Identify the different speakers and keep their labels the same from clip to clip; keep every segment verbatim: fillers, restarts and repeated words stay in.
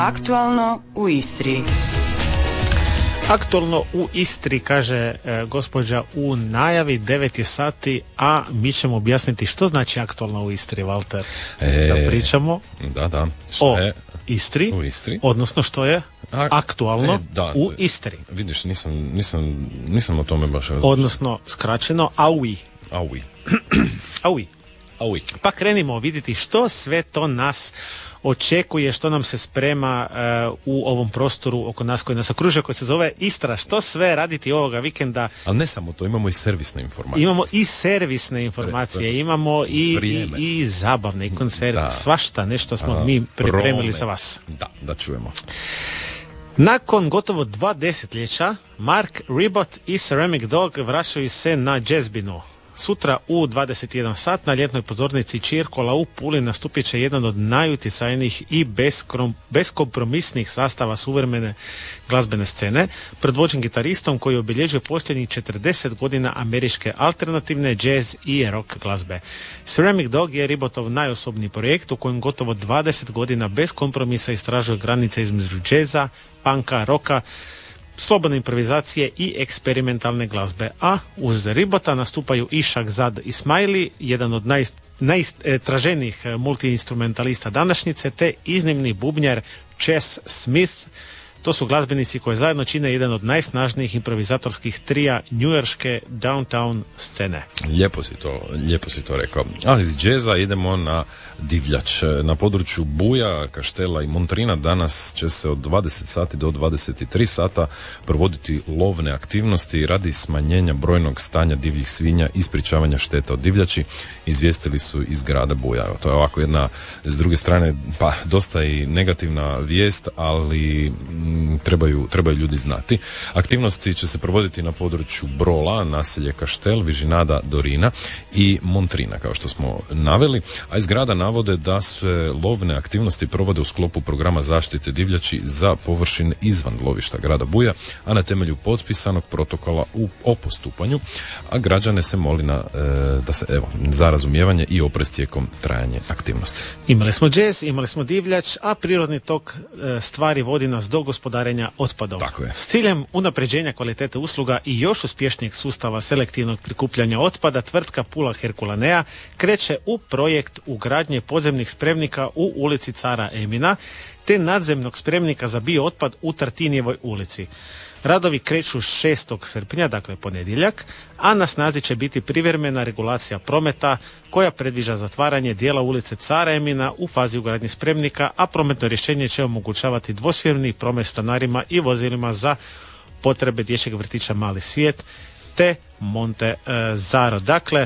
Speaker 1: Aktualno u Istri.
Speaker 2: Aktualno u Istri, kaže e, gospođa u najavi, devet je sati, a mi ćemo objasniti što znači aktualno u Istri, Valter.
Speaker 3: E,
Speaker 2: da pričamo
Speaker 3: da, da. Šta
Speaker 2: o
Speaker 3: je?
Speaker 2: Istri,
Speaker 3: U Istri,
Speaker 2: odnosno što je
Speaker 3: A,
Speaker 2: aktualno
Speaker 3: e, da,
Speaker 2: u Istri.
Speaker 3: Vidiš, nisam, nisam, nisam o tome baš različio.
Speaker 2: Odnosno, skraćeno, AUI.
Speaker 3: Aui.
Speaker 2: AUI.
Speaker 3: Aui.
Speaker 2: Pa krenimo vidjeti što sve to nas očekuje, što nam se sprema uh, u ovom prostoru oko nas koji nas okružuje, koji se zove Istra. Što sve raditi ovoga vikenda?
Speaker 3: Ali ne samo to, imamo i servisne informacije.
Speaker 2: Imamo i servisne informacije, imamo i, i, i zabavne, i koncerte, svašta, nešto smo A, mi pripremili prome. za vas.
Speaker 3: Da, da čujemo.
Speaker 2: Nakon gotovo dva desetljeća, Mark Ribot i Ceramic Dog vraćaju se na džezbinu. Sutra u dvadeset jedan sat na ljetnoj pozornici Čirkola u Puli nastupit će jedan od najutjecajnijih i beskrom, beskompromisnih sastava suvremene glazbene scene, predvođen gitaristom koji obilježuje posljednjih četrdeset godina američke alternativne, jazz i rock glazbe. Ceramic Dog je Ribotov najosobniji projekt u kojem gotovo dvadeset godina bez kompromisa istražuje granice između jazza, punka, rocka, slobodne improvizacije i eksperimentalne glazbe, a uz Ribota nastupaju i Shahzad Ismaili, jedan od naj, najtraženijih multiinstrumentalista današnjice, te iznimni bubnjar Chess Smith. To su glazbenici koji zajedno čine jedan od najsnažnijih improvizatorskih trija njujorške downtown scene.
Speaker 3: Lijepo si to, lijepo si to rekao. A iz džeza idemo na divljač. Na području Buja, Kaštela i Montrina danas će se od dvadeset sati do dvadeset tri sata provoditi lovne aktivnosti radi smanjenja brojnog stanja divljih svinja i sprječavanja šteta od divljači, izvijestili su iz grada Buja. To je ovako jedna, s druge strane, pa dosta i negativna vijest, ali Trebaju, trebaju ljudi znati. Aktivnosti će se provoditi na području Brola, naselje Kaštel, Vižinada, Dorina i Montrina, kao što smo naveli, a iz grada navode da se lovne aktivnosti provode u sklopu programa zaštite divljači za površine izvan lovišta grada Buja, a na temelju potpisanog protokola u, o postupanju, a građane se moli na, e, da se, evo, za razumijevanje i oprez tijekom trajanja aktivnosti.
Speaker 2: Imali smo džez, imali smo divljač, a prirodni tok e, stvari vodi nas do gospodarenja otpadom.
Speaker 3: Tako je.
Speaker 2: S ciljem unapređenja kvalitete usluga i još uspješnijeg sustava selektivnog prikupljanja otpada, tvrtka Pula Herkulanea kreće u projekt ugradnje podzemnih spremnika u ulici Cara Emina, te nadzemnog spremnika za biootpad u Tartinijevoj ulici. Radovi kreću šestog srpnja, dakle ponedjeljak, a na snazi će biti privremena regulacija prometa koja predviđa zatvaranje dijela ulice Cara Emina u fazi ugradnje spremnika, a prometno rješenje će omogućavati dvosmjerni promet stanarima i vozilima za potrebe dječjeg vrtića Mali svijet te Monte e, Zaro. Dakle,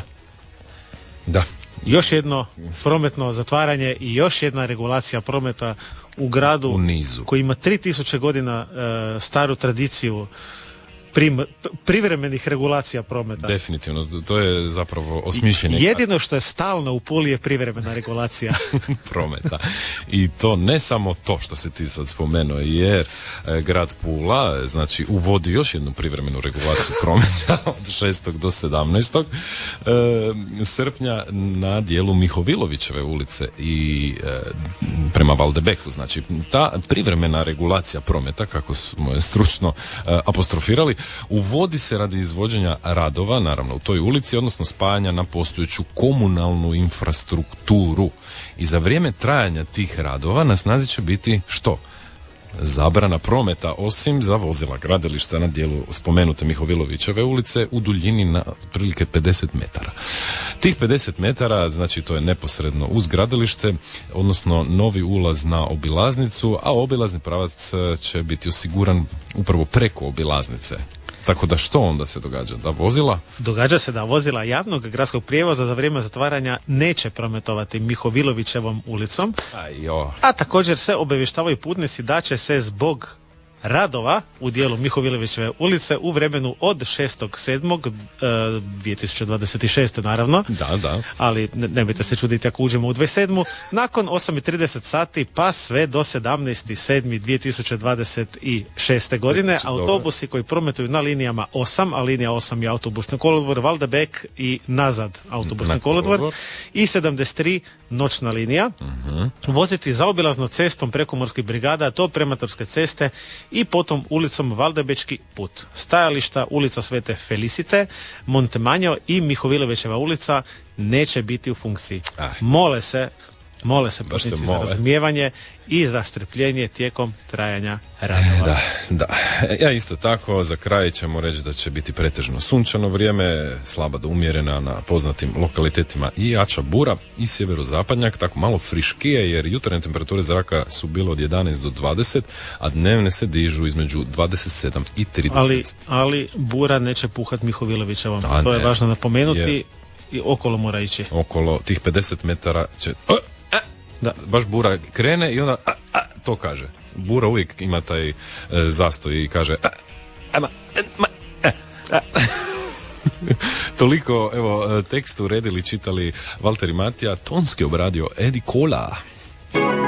Speaker 3: da.
Speaker 2: još jedno prometno zatvaranje i još jedna regulacija prometa u gradu
Speaker 3: u nizu,
Speaker 2: koji ima tri tisuće godina e, staru tradiciju prim, privremenih regulacija prometa.
Speaker 3: Definitivno, to je zapravo osmišljenje.
Speaker 2: Jedino što je stalno u Puli je privremena regulacija
Speaker 3: prometa. I to ne samo to što se ti sad spomenuo, jer e, grad Pula znači uvodi još jednu privremenu regulaciju prometa od šestog do sedamnaestog E, srpnja na dijelu Mihovilovićeve ulice i e, prema Valdebeku. Znači, ta privremena regulacija prometa, kako smo je stručno e, apostrofirali, uvodi se radi izvođenja radova, naravno u toj ulici, odnosno spajanja na postojeću komunalnu infrastrukturu. I za vrijeme trajanja tih radova na snazi će biti što? Zabrana prometa, osim za vozila gradilišta na dijelu spomenute Mihovilovićeve ulice u duljini na otprilike pedeset metara. Tih pedeset metara, znači to je neposredno uz gradilište, odnosno novi ulaz na obilaznicu, a obilazni pravac će biti osiguran upravo preko obilaznice. Tako da što onda se događa? Da vozila?
Speaker 2: Događa se da vozila javnog gradskog prijevoza za vrijeme zatvaranja neće prometovati Mihovilovićevom ulicom,
Speaker 3: Ajo.
Speaker 2: a također se obavještavaju putnici da će se zbog radova u dijelu Mihovilovićeve ulice u vremenu od šestog sedmog dvije tisuće dvadeset šeste naravno.
Speaker 3: Da, da.
Speaker 2: Ali ne, nemojte se čuditi ako uđemo u dvadeset sedmu. Nakon osam i trideset sati pa sve do sedamnaesti sedmi dvije tisuće dvadeset šeste godine. Autobusi koji prometuju na linijama osam, a linija osam je autobusni kolodvor Valdebek i nazad autobusni kolodvor, i sedamdeset tri noćna linija. Uh-huh. Voziti zaobilazno cestom prekomorskih brigada do Prematorske ceste i potom ulicom Valdebečki put. Stajališta ulica Svete Felicite, Montemanjo i Mihovilovićeva ulica neće biti u funkciji. Ah. Mole se Mole se putnici za razumijevanje i za strpljenje tijekom trajanja radova.
Speaker 3: Da, da. Ja isto tako, za kraj ćemo reći da će biti pretežno sunčano vrijeme, slaba do umjerena na poznatim lokalitetima i jača bura i sjeverozapadnjak, tako malo friškije jer jutarnje temperature zraka su bile od jedanaest do dvadeset, a dnevne se dižu između dvadeset sedam i trideset.
Speaker 2: Ali, ali bura neće puhat Mihovilovićevom, to ne, je važno napomenuti je, i okolo mora ići.
Speaker 3: Okolo tih pedeset metara će... Da. Baš bura krene i onda a, a, to kaže. Bura uvijek ima taj e, zastoj i kaže a, a, ma, ma, a, a. Toliko, evo, tekst uredili, čitali Valter i Matija, tonski obradio Edi Kola.